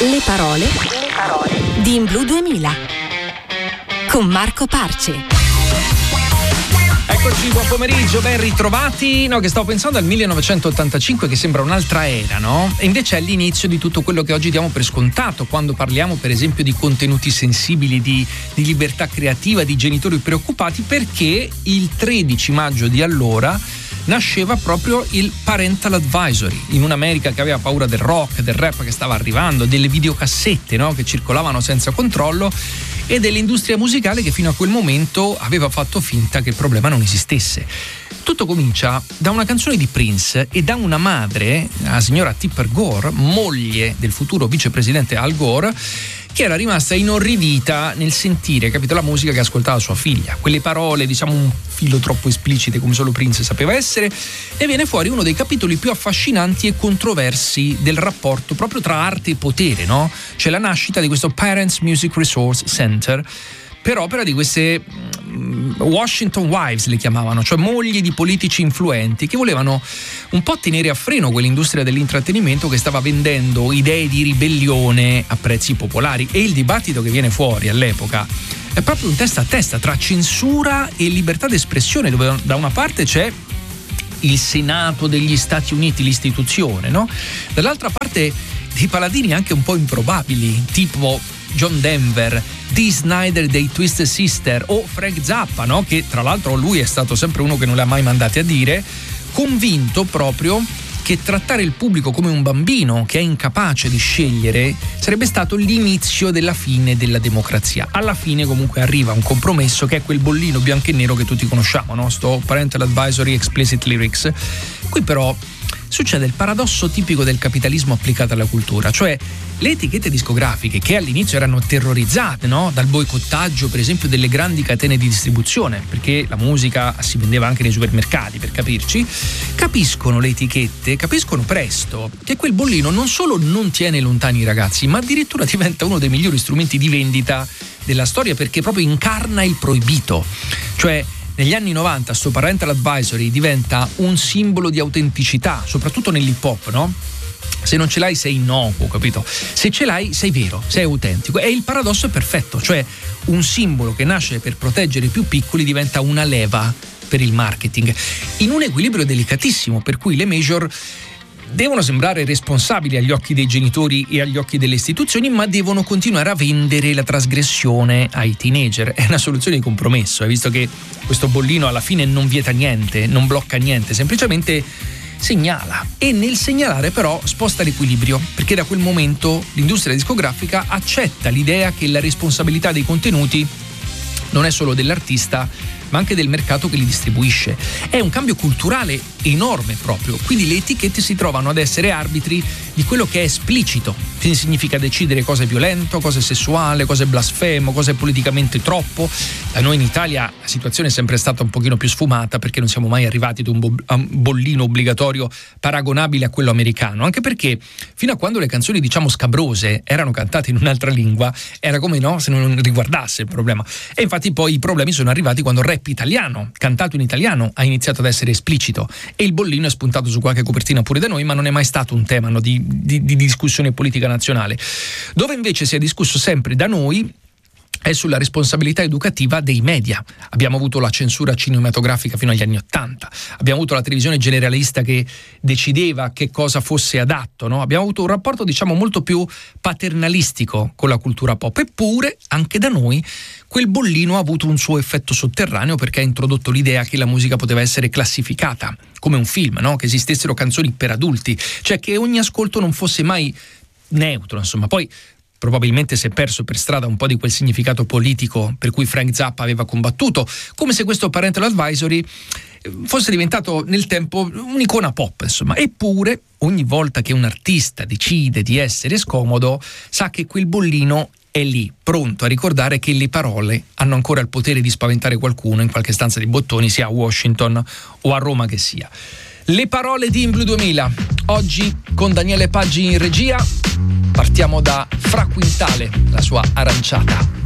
Le parole di In Blu 2000 con Marco Parce. Eccoci, buon pomeriggio, ben ritrovati. No, che stavo pensando al 1985, che sembra un'altra era, no? E invece è l'inizio di tutto quello che oggi diamo per scontato quando parliamo, per esempio, di contenuti sensibili, di libertà creativa, di genitori preoccupati, perché il 13 maggio di allora nasceva proprio il Parental Advisory in un'America che aveva paura del rock, del rap che stava arrivando, delle videocassette, no? Che circolavano senza controllo, e dell'industria musicale che fino a quel momento aveva fatto finta che il problema non esistesse. Tutto comincia da una canzone di Prince e da una madre, la signora Tipper Gore, moglie del futuro vicepresidente Al Gore, che era rimasta inorridita nel sentire, capito, la musica che ascoltava sua figlia. Quelle parole, diciamo, un filo troppo esplicite come solo Prince sapeva essere, e viene fuori uno dei capitoli più affascinanti e controversi del rapporto proprio tra arte e potere, no? C'è la nascita di questo Parents Music Resource Center per opera di queste Washington Wives, le chiamavano, cioè mogli di politici influenti che volevano un po' tenere a freno quell'industria dell'intrattenimento che stava vendendo idee di ribellione a prezzi popolari. E il dibattito che viene fuori all'epoca è proprio un testa a testa tra censura e libertà d'espressione, dove da una parte c'è il Senato degli Stati Uniti, l'istituzione, no? Dall'altra parte dei paladini anche un po' improbabili, tipo John Denver, Dee Snider dei Twisted Sister o Frank Zappa, no? Che tra l'altro lui è stato sempre uno che non li ha mai mandati a dire, convinto proprio che trattare il pubblico come un bambino che è incapace di scegliere sarebbe stato l'inizio della fine della democrazia. Alla fine comunque arriva un compromesso che è quel bollino bianco e nero che tutti conosciamo, no? Sto Parental Advisory Explicit Lyrics. Qui però succede il paradosso tipico del capitalismo applicato alla cultura, cioè le etichette discografiche che all'inizio erano terrorizzate, no? Dal boicottaggio per esempio delle grandi catene di distribuzione, perché la musica si vendeva anche nei supermercati, per capirci, capiscono le etichette, capiscono presto che quel bollino non solo non tiene lontani i ragazzi, ma addirittura diventa uno dei migliori strumenti di vendita della storia, perché proprio incarna il proibito. Cioè negli anni 90 sto Parental Advisory diventa un simbolo di autenticità, soprattutto nell'hip hop, no? Se non ce l'hai sei innocuo, capito? Se ce l'hai sei vero, sei autentico. E il paradosso è perfetto, cioè un simbolo che nasce per proteggere i più piccoli diventa una leva per il marketing, in un equilibrio delicatissimo, per cui le major devono sembrare responsabili agli occhi dei genitori e agli occhi delle istituzioni, ma devono continuare a vendere la trasgressione ai teenager. È una soluzione di compromesso, visto che questo bollino alla fine non vieta niente, non blocca niente, semplicemente segnala. E nel segnalare però sposta l'equilibrio, perché da quel momento l'industria discografica accetta l'idea che la responsabilità dei contenuti non è solo dell'artista, ma anche del mercato che li distribuisce. È un cambio culturale enorme proprio, quindi le etichette si trovano ad essere arbitri di quello che è esplicito, quindi significa decidere cosa è violento, cosa è sessuale, cosa è blasfemo, cosa è politicamente troppo. Da noi in Italia la situazione è sempre stata un pochino più sfumata, perché non siamo mai arrivati a un bollino obbligatorio paragonabile a quello americano, anche perché fino a quando le canzoni, diciamo, scabrose erano cantate in un'altra lingua, era come, no, se non riguardasse il problema. E infatti poi i problemi sono arrivati quando il rap italiano, cantato in italiano, ha iniziato ad essere esplicito, e il bollino è spuntato su qualche copertina pure da noi, ma non è mai stato un tema, no, di discussione politica nazionale. Dove invece si è discusso sempre da noi è sulla responsabilità educativa dei media. Abbiamo avuto la censura cinematografica fino agli anni '80, abbiamo avuto la televisione generalista che decideva che cosa fosse adatto, no? Abbiamo avuto un rapporto, diciamo, molto più paternalistico con la cultura pop. Eppure anche da noi quel bollino ha avuto un suo effetto sotterraneo, perché ha introdotto l'idea che la musica poteva essere classificata come un film, no? Che esistessero canzoni per adulti, cioè che ogni ascolto non fosse mai neutro, insomma. Poi probabilmente si è perso per strada un po' di quel significato politico per cui Frank Zappa aveva combattuto, come se questo Parental Advisory fosse diventato nel tempo un'icona pop, insomma. Eppure ogni volta che un artista decide di essere scomodo, sa che quel bollino è lì, pronto a ricordare che le parole hanno ancora il potere di spaventare qualcuno in qualche stanza di bottoni, sia a Washington o a Roma che sia. Le parole di In Blu 2000, oggi con Daniele Paggi in regia. Partiamo da Fra Quintale, la sua Aranciata.